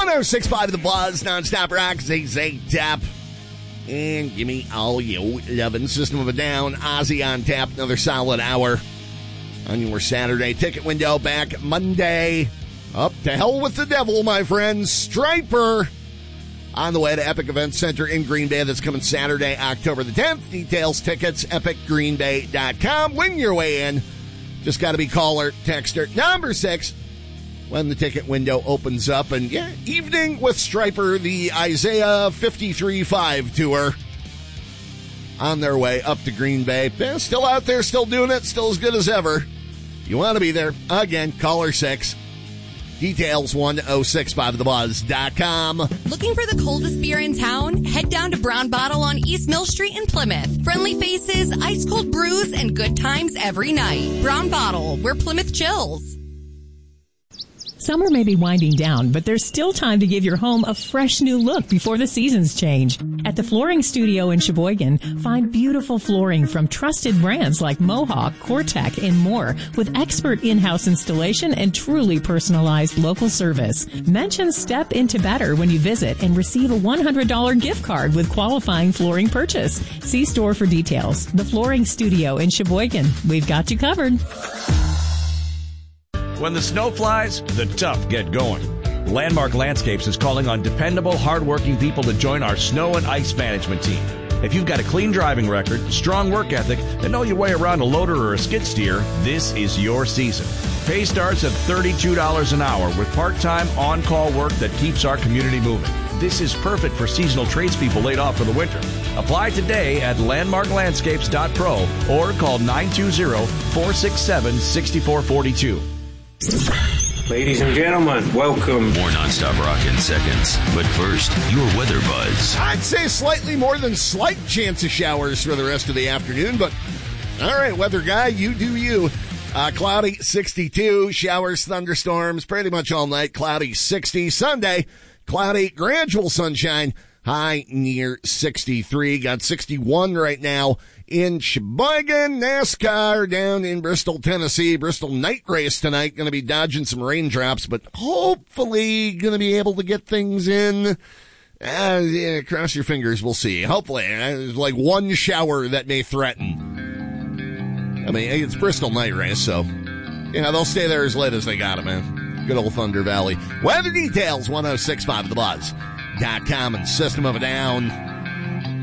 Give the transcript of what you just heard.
106.5 The Buzz, nonstop rock, Zay Tap. And give me all you lovin'. System of a Down, Ozzy on tap, another solid hour on your Saturday. Ticket window back Monday. Up to hell with the devil, my friends. Striper on the way to Epic Event Center in Green Bay. That's coming Saturday, October the 10th. Details, tickets, epicgreenbay.com. Win your way in. Just got to be caller, texter, number 6 when the ticket window opens up. And yeah, Evening with Striper, the Isaiah 53.5 tour on their way up to Green Bay. Yeah, still out there, still doing it, still as good as ever. You want to be there. Again, caller 6. Details 1065thebuzz.com. Looking for the coldest beer in town? Head down to Brown Bottle on East Mill Street in Plymouth. Friendly faces, ice cold brews, and good times every night. Brown Bottle, where Plymouth chills. Summer may be winding down, but there's still time to give your home a fresh new look before the seasons change. At the Flooring Studio in Sheboygan, find beautiful flooring from trusted brands like Mohawk, Cortec, and more, with expert in-house installation and truly personalized local service. Mention Step Into Better when you visit and receive a $100 gift card with qualifying flooring purchase. See store for details. The Flooring Studio in Sheboygan. We've got you covered. When the snow flies, the tough get going. Landmark Landscapes is calling on dependable, hardworking people to join our snow and ice management team. If you've got a clean driving record, strong work ethic, and know your way around a loader or a skid steer, this is your season. Pay starts at $32 an hour with part-time, on-call work that keeps our community moving. This is perfect for seasonal tradespeople laid off for the winter. Apply today at landmarklandscapes.pro or call 920-467-6442. Ladies and gentlemen, welcome. More nonstop rock in seconds. But first, your weather buzz. I'd say slightly more than slight chance of showers for the rest of the afternoon, but all right, weather guy, you do you. Cloudy, 62, showers, thunderstorms, pretty much all night. Cloudy, 60. Sunday, cloudy, gradual sunshine, high near 63. Got 61 right now in Sheboygan. NASCAR down in Bristol, Tennessee. Bristol night race tonight. Going to be dodging some raindrops, but hopefully going to be able to get things in. Yeah, cross your fingers. We'll see. Hopefully. There's like one shower that may threaten. I mean, it's Bristol night race, so, you know, they'll stay there as late as they got it, man. Good old Thunder Valley. Weather details, 1065thebuzz.com and System of a Down.